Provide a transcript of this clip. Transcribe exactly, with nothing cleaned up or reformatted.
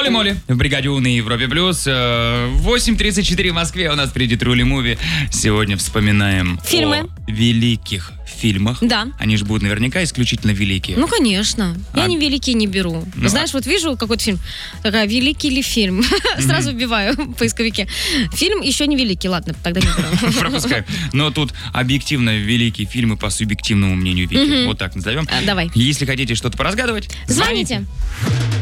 Троли-моли в бригаде У на Европе Плюс. восемь тридцать четыре в Москве. У нас впереди Троли-муви. Сегодня вспоминаем Фильмы. о великих фильмах. Да. Они же будут наверняка исключительно великие. Ну, конечно. Я А- не великие не беру. Ну, Знаешь, вот вижу какой-то фильм, такая, великий ли фильм? Сразу вбиваю в поисковике. Фильм еще не великий, ладно, тогда не беру. Пропускаем. Но тут объективно великие фильмы по субъективному мнению Вики. Вот так назовем. А, давай. Если хотите что-то поразгадывать, Звоните.